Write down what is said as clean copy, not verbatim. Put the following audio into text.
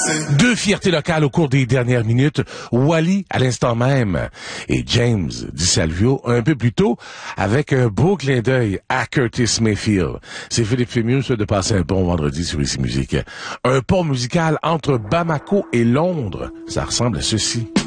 Deux fiertés locales au cours des dernières minutes. Wally, à l'instant même, et James DiSalvio, un peu plus tôt, avec un beau clin d'œil à Curtis Mayfield. C'est Philippe Fémieux, souhaite de passer un bon vendredi sur Ici Musique. Un pont musical entre Bamako et Londres. Ça ressemble à ceci.